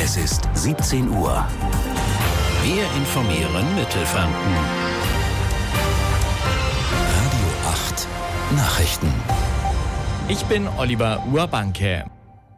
Es ist 17 Uhr. Wir informieren Mittelfranken. Radio 8 Nachrichten. Ich bin Oliver Urbanke.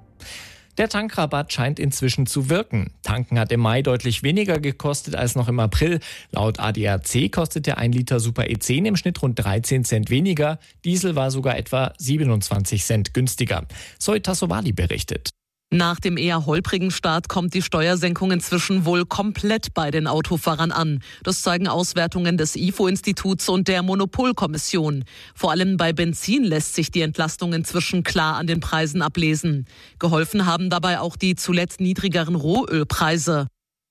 Der Tankrabatt scheint inzwischen zu wirken. Tanken hat im Mai deutlich weniger gekostet als noch im April. Laut ADAC kostete 1 Liter Super E10 im Schnitt rund 13 Cent weniger. Diesel war sogar etwa 27 Cent günstiger. Zoe Tassovali berichtet. Nach dem eher holprigen Start kommt die Steuersenkung inzwischen wohl komplett bei den Autofahrern an. Das zeigen Auswertungen des IFO-Instituts und der Monopolkommission. Vor allem bei Benzin lässt sich die Entlastung inzwischen klar an den Preisen ablesen. Geholfen haben dabei auch die zuletzt niedrigeren Rohölpreise.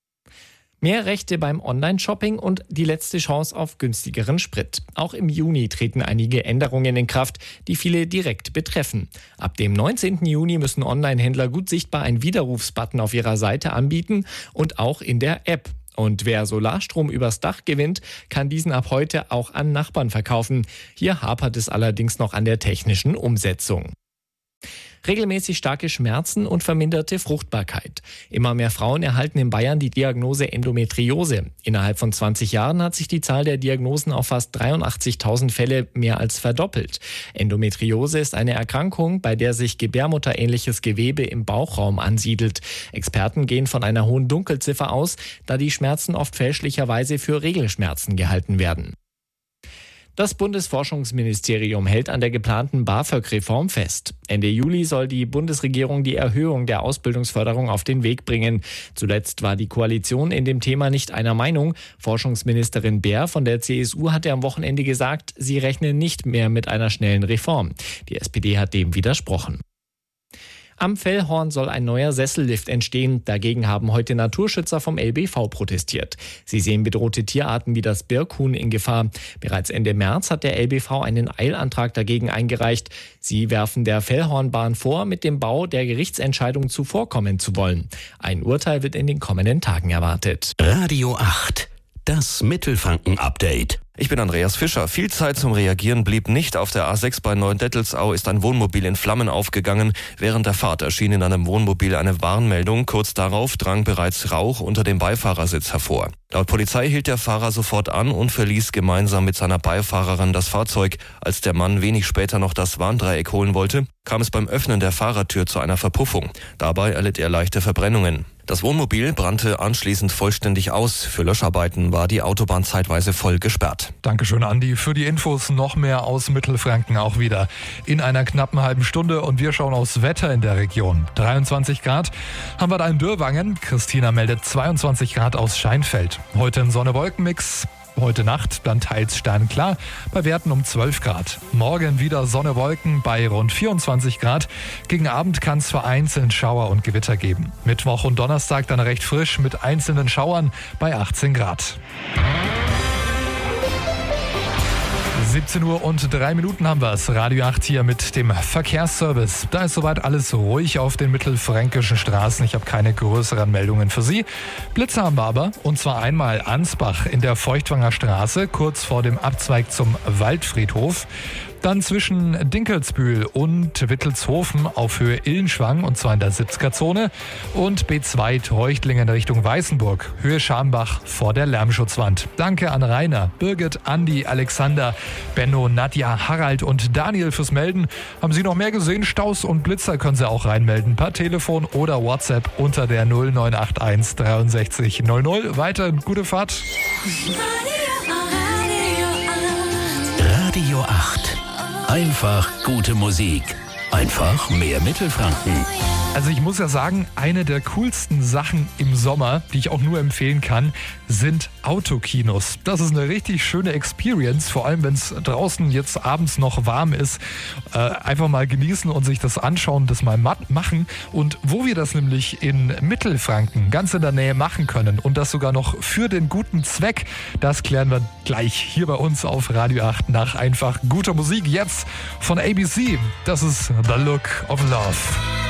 Mehr Rechte beim Online-Shopping und die letzte Chance auf günstigeren Sprit. Auch im Juni treten einige Änderungen in Kraft, die viele direkt betreffen. Ab dem 19. Juni müssen Online-Händler gut sichtbar einen Widerrufsbutton auf ihrer Seite anbieten und auch in der App. Und wer Solarstrom übers Dach gewinnt, kann diesen ab heute auch an Nachbarn verkaufen. Hier hapert es allerdings noch an der technischen Umsetzung. Regelmäßig starke Schmerzen und verminderte Fruchtbarkeit. Immer mehr Frauen erhalten in Bayern die Diagnose Endometriose. Innerhalb von 20 Jahren hat sich die Zahl der Diagnosen auf fast 83.000 Fälle mehr als verdoppelt. Endometriose ist eine Erkrankung, bei der sich gebärmutterähnliches Gewebe im Bauchraum ansiedelt. Experten gehen von einer hohen Dunkelziffer aus, da die Schmerzen oft fälschlicherweise für Regelschmerzen gehalten werden. Das Bundesforschungsministerium hält an der geplanten BAföG-Reform fest. Ende Juli soll die Bundesregierung die Erhöhung der Ausbildungsförderung auf den Weg bringen. Zuletzt war die Koalition in dem Thema nicht einer Meinung. Forschungsministerin Baer von der CSU hatte am Wochenende gesagt, sie rechne nicht mehr mit einer schnellen Reform. Die SPD hat dem widersprochen. Am Fellhorn soll ein neuer Sessellift entstehen. Dagegen haben heute Naturschützer vom LBV protestiert. Sie sehen bedrohte Tierarten wie das Birkhuhn in Gefahr. Bereits Ende März hat der LBV einen Eilantrag dagegen eingereicht. Sie werfen der Fellhornbahn vor, mit dem Bau der Gerichtsentscheidung zuvorkommen zu wollen. Ein Urteil wird in den kommenden Tagen erwartet. Radio 8, das Mittelfranken-Update. Ich bin Andreas Fischer. Viel Zeit zum Reagieren blieb nicht. Auf der A6 bei Neuendettelsau ist ein Wohnmobil in Flammen aufgegangen. Während der Fahrt erschien in einem Wohnmobil eine Warnmeldung. Kurz darauf drang bereits Rauch unter dem Beifahrersitz hervor. Laut Polizei hielt der Fahrer sofort an und verließ gemeinsam mit seiner Beifahrerin das Fahrzeug. Als der Mann wenig später noch das Warndreieck holen wollte, kam es beim Öffnen der Fahrertür zu einer Verpuffung. Dabei erlitt er leichte Verbrennungen. Das Wohnmobil brannte anschließend vollständig aus. Für Löscharbeiten war die Autobahn zeitweise voll gesperrt. Dankeschön, Andi. Für die Infos noch mehr aus Mittelfranken auch wieder in einer knappen halben Stunde. Und wir schauen aufs Wetter in der Region. 23 Grad haben wir da in Dürrwangen. Christina meldet 22 Grad aus Scheinfeld. Heute ein Sonne-Wolken-Mix. Heute Nacht dann teils sternklar, bei Werten um 12 Grad. Morgen wieder Sonne-Wolken bei rund 24 Grad. Gegen Abend kann es vereinzelt Schauer und Gewitter geben. Mittwoch und Donnerstag dann recht frisch mit einzelnen Schauern bei 18 Grad. 17 Uhr und 3 Minuten haben wir es. Radio 8 hier mit dem Verkehrsservice. Da ist soweit alles ruhig auf den mittelfränkischen Straßen. Ich habe keine größeren Meldungen für Sie. Blitze haben wir aber, und zwar einmal Ansbach in der Feuchtwanger Straße, kurz vor dem Abzweig zum Waldfriedhof. Dann zwischen Dinkelsbühl und Wittelshofen auf Höhe Illenschwang, und zwar in der 70er-Zone. Und B2 Treuchtlingen Richtung Weißenburg, Höhe Schambach vor der Lärmschutzwand. Danke an Rainer, Birgit, Andi, Alexander, Benno, Nadja, Harald und Daniel fürs Melden. Haben Sie noch mehr gesehen? Staus und Blitzer können Sie auch reinmelden per Telefon oder WhatsApp unter der 0981 63 00. Weiter gute Fahrt. Radio 8. Einfach gute Musik. Einfach mehr Mittelfranken. Also ich muss ja sagen, eine der coolsten Sachen im Sommer, die ich auch nur empfehlen kann, sind Autokinos. Das ist eine richtig schöne Experience, vor allem wenn es draußen jetzt abends noch warm ist. Einfach mal genießen und sich das anschauen, das mal machen. Und wo wir das nämlich in Mittelfranken ganz in der Nähe machen können und das sogar noch für den guten Zweck, das klären wir gleich hier bei uns auf Radio 8 nach einfach guter Musik. Jetzt von ABC. Das ist The Look of Love.